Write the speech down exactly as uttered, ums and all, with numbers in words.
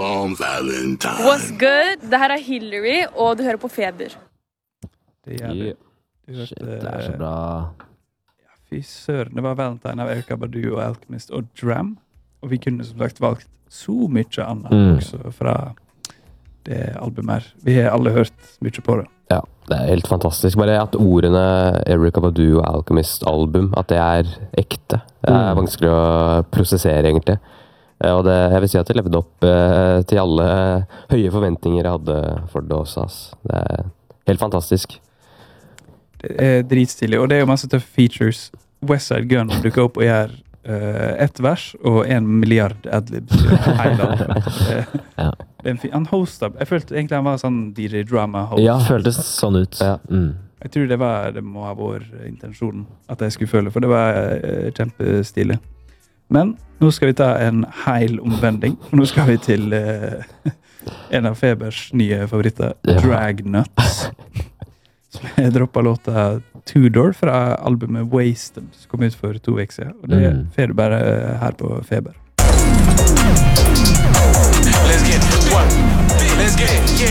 on Valentine. What's good? Det her er Hillary, og du hører på Feber. Det gjør du. Du hørte, Shit, det er så bra. Fy søren, det var Valentine av Erykah Badu og Alchemist og Dram. Og vi kunne som sagt valgt så mye annet Mm. også fra det albumet her. Vi har alle hørt mye på det. Ja, det er helt fantastisk. Bare at ordene Erykah Badu og Alchemist-album, at det er ekte. Det er Mm. vanskelig å prosessere, egentlig. Eh, Og det, jeg vil si at det levde opp eh, til alle høye forventninger jeg hadde for det også. Ass. Det er helt fantastisk. Det er dritstilig, og det er jo masse tøffe features. Westside Gun dukker opp og gjør uh, ett vers og en milliard adlibs. Hele albumet. Ja. Det er en fin, han hostet, jeg følte egentlig han var sånn D J Drama-host. Ja. Føltes sånn ut. Ja. Mm. Jeg tror det, var, det må ha vært intensjonen at jeg skulle føle, for det var uh, kjempestilig. Men nå skal vi ta en heil omvending, og nå skal vi til uh, en av Febers nye favoritter, Ja. Dragnuts. Som jeg droppet låta Tudor fra albumet Wasted, som kom ut for to uker siden. Og det Mm. får du bare her på Feber. Let's get what? Let's get it, yeah.